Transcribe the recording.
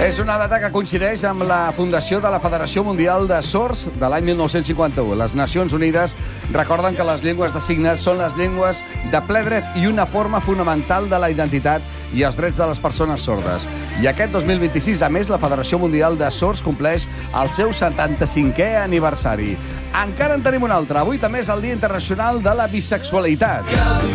És una data que coincideix amb la fundació de la Federació Mundial de Sords de l'any 1951. Les Nacions Unides recorden que les llengües de signes són les llengües de ple dret i una forma fonamental de la identitat i els drets de les persones sordes. I aquest 2026, a més, la Federació Mundial de Sords compleix el seu 75è aniversari. Encara en tenim un altre. Avui també és el Dia Internacional de la Bisexualitat.